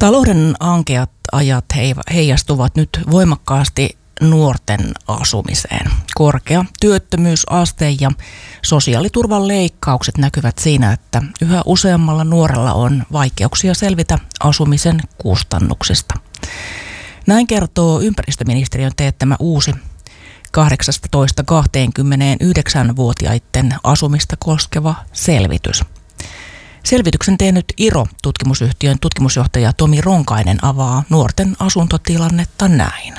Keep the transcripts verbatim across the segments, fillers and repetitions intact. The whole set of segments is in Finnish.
Talouden ankeat ajat heijastuvat nyt voimakkaasti nuorten asumiseen. Korkea työttömyysaste ja sosiaaliturvan leikkaukset näkyvät siinä, että yhä useammalla nuorella on vaikeuksia selvitä asumisen kustannuksista. Näin kertoo ympäristöministeriön teettämä uusi kahdeksastatoista kaksikymmentäyhdeksän-vuotiaiden asumista koskeva selvitys. Selvityksen tehnyt I R O-tutkimusyhtiön tutkimusjohtaja Tomi Ronkainen avaa nuorten asuntotilannetta näin.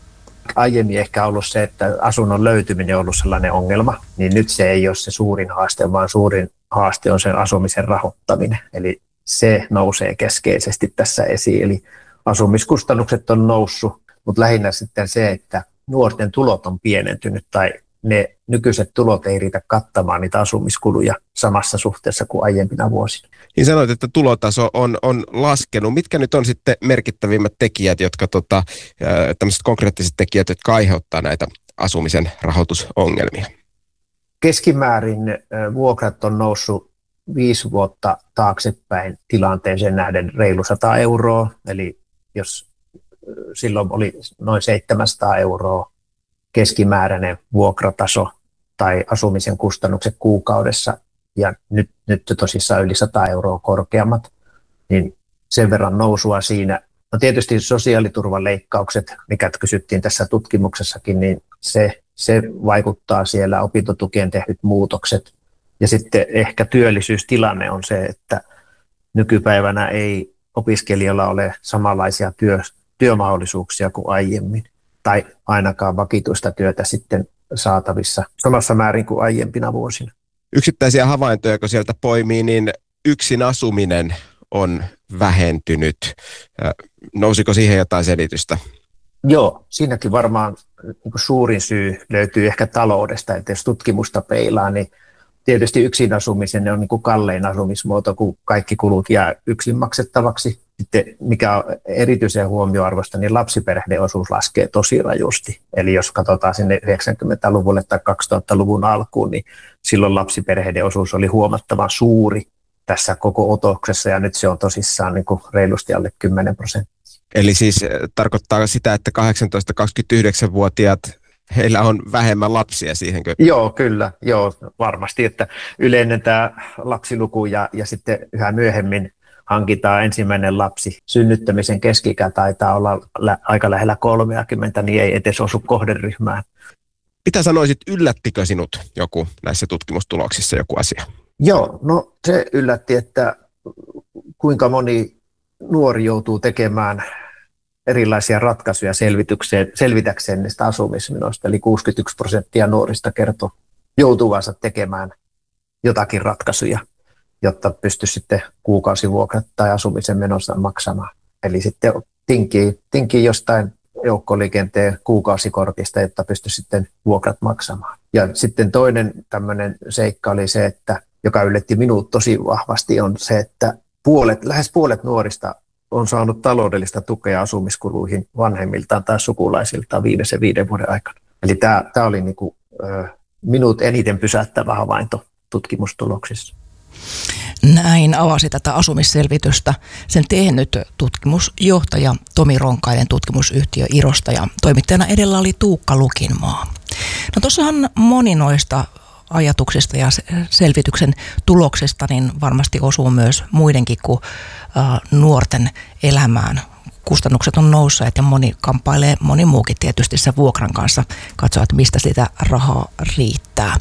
Aiemmin ehkä ollut se, että asunnon löytyminen on ollut sellainen ongelma, niin nyt se ei ole se suurin haaste, vaan suurin haaste on sen asumisen rahoittaminen. Eli se nousee keskeisesti tässä esiin. Eli asumiskustannukset on noussut, mutta lähinnä sitten se, että nuorten tulot on pienentynyt tai ne nykyiset tulot ei riitä kattamaan niitä asumiskuluja samassa suhteessa kuin aiempina vuosina. Niin sanoit, että tulotaso on, on laskenut. Mitkä nyt on sitten merkittävimmät tekijät, jotka tota, tämmöiset konkreettiset tekijät, jotka aiheuttaa näitä asumisen rahoitusongelmia? Keskimäärin vuokrat on noussut viisi vuotta taaksepäin tilanteeseen nähden reilu sata euroa. Eli jos silloin oli noin seitsemänsataa euroa keskimääräinen vuokrataso tai asumisen kustannukset kuukaudessa, ja nyt, nyt tosissaan yli sata euroa korkeammat, niin sen verran nousua siinä. No tietysti sosiaaliturvan leikkaukset, mikä kysyttiin tässä tutkimuksessakin, niin se, se vaikuttaa siellä, opintotukien tehdyt muutokset. Ja sitten ehkä työllisyystilanne on se, että nykypäivänä ei opiskelijalla ole samanlaisia työ, työmahdollisuuksia kuin aiemmin, tai ainakaan vakituista työtä sitten saatavissa samassa määrin kuin aiempina vuosina. Yksittäisiä havaintoja, kun sieltä poimii, niin yksin asuminen on vähentynyt. Nousiko siihen jotain selitystä? Joo, siinäkin varmaan niin kuin suurin syy löytyy ehkä taloudesta, että jos tutkimusta peilaa, niin tietysti yksin asumisen on niin kuin kallein asumismuoto, kun kaikki kulut jää yksin maksettavaksi. Sitten mikä on erityisen huomioarvoista, niin lapsiperheiden osuus laskee tosi rajusti. Eli jos katsotaan sinne yhdeksänkymmentäluvulle tai kaksituhattaluvun alkuun, niin silloin lapsiperheiden osuus oli huomattavan suuri tässä koko otoksessa, ja nyt se on tosissaan niin kuin reilusti alle kymmenen prosenttia. Eli siis tarkoittaa sitä, että kahdeksantoista–kaksikymmentäyhdeksän-vuotiaat heillä on vähemmän lapsia siihenkö? Joo, kyllä. Joo, varmasti, että yleinen tämä lapsiluku ja, ja sitten yhä myöhemmin hankitaan ensimmäinen lapsi. Synnyttämisen keski-ikä taitaa olla lä- aika lähellä kolmekymmentä, niin ei edes osu kohderyhmään. Mitä sanoisit, yllättikö sinut joku näissä tutkimustuloksissa joku asia? Joo, no se yllätti, että kuinka moni nuori joutuu tekemään erilaisia ratkaisuja selvitäkseen niistä asumismenoista. Eli kuusikymmentäyksi prosenttia nuorista kertoo joutuvansa tekemään jotakin ratkaisuja, jotta pystyisi sitten kuukausivuokrat tai asumisen menossa maksamaan. Eli sitten tinkii, tinkii jostain joukkoliikenteen kuukausikortista, jotta pystyisi sitten vuokrat maksamaan. Ja sitten toinen tämmöinen seikka oli se, että joka yllätti minut tosi vahvasti, on se, että puolet, lähes puolet nuorista on saanut taloudellista tukea asumiskuluihin vanhemmiltaan tai sukulaisiltaan viimeisen viiden vuoden aikana. Eli tämä, tämä oli niin kuin, ö, minut eniten pysäyttävä havainto tutkimustuloksissa. Näin avasi tätä asumisselvitystä sen tehnyt tutkimusjohtaja Tomi Ronkainen tutkimusyhtiö I R Osta, ja toimittajana edellä oli Tuukka Lukinmaa. No tuossahan moni noista ajatuksista ja selvityksen tuloksista niin varmasti osuu myös muidenkin kuin uh, nuorten elämään. Kustannukset on nousseet ja moni kamppailee, moni muukin tietysti sen vuokran kanssa katsoa, että mistä sitä rahaa riittää.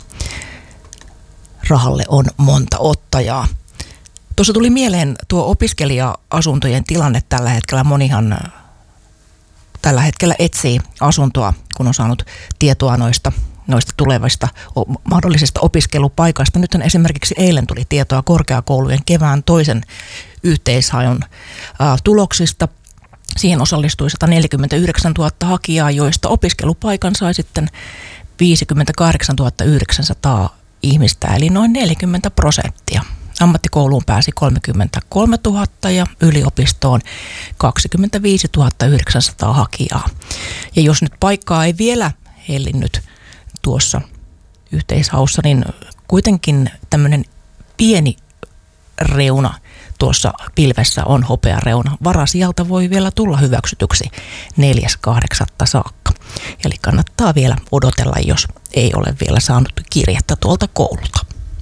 Rahalle on monta ottajaa. Tuossa tuli mieleen tuo opiskelija-asuntojen tilanne tällä hetkellä. Monihan tällä hetkellä etsii asuntoa, kun on saanut tietoa noista, noista tulevista mahdollisista opiskelupaikoista. Nyt on esimerkiksi eilen tuli tietoa korkeakoulujen kevään toisen yhteishaun ää, tuloksista. Siihen osallistui sata neljäkymmentäyhdeksäntuhatta hakijaa, joista opiskelupaikan sai sitten viisikymmentäkahdeksantuhatta yhdeksänsataa ihmistä, eli noin neljäkymmentä prosenttia. Ammattikouluun pääsi kolmekymmentäkolmetuhatta ja yliopistoon kaksikymmentäviisituhatta yhdeksänsataa hakijaa. Ja jos nyt paikkaa ei vielä hellinnyt tuossa yhteishaussa, niin kuitenkin tämmöinen pieni reuna tuossa pilvessä on hopeareuna. Varasijalta voi vielä tulla hyväksytyksi neljäs kahdeksatta saakka. Eli kannattaa vielä odotella, jos ei ole vielä saanut kirjettä tuolta koululta.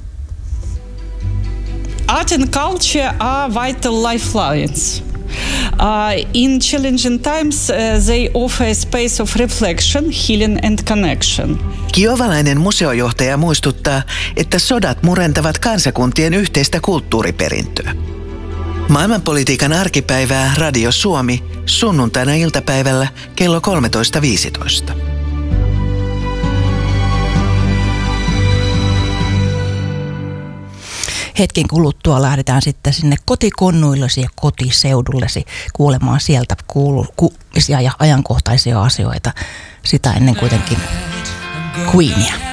Art and culture are vital lifelines. Uh, in challenging times, uh, they offer a space of reflection, healing and connection. Kiovalainen museojohtaja muistuttaa, että sodat murentavat kansakuntien yhteistä kulttuuriperintöä. Maailmanpolitiikan arkipäivää Radio Suomi sunnuntaina iltapäivällä kello kolmetoista viisitoista. Hetken kuluttua lähdetään sitten sinne kotikonnuillesi ja kotiseudullesi kuulemaan sieltä kuuluisia ja ajankohtaisia asioita. Sitä ennen kuitenkin Queenia.